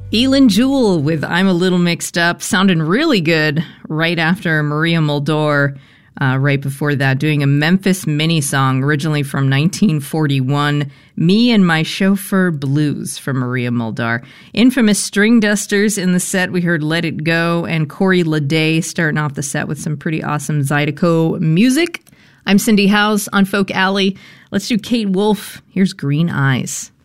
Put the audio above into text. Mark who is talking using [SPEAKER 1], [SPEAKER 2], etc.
[SPEAKER 1] Elin Jewell with I'm a Little Mixed Up, sounding really good right after Maria Muldaur, right before that, doing a Memphis mini song originally from 1941, Me and My Chauffeur Blues from Maria Muldaur. Infamous String Dusters in the set. We heard Let It Go and Corey Lede starting off the set with some pretty awesome Zydeco music. I'm Cindy Howes on Folk Alley. Let's do Kate Wolf. Here's Green Eyes.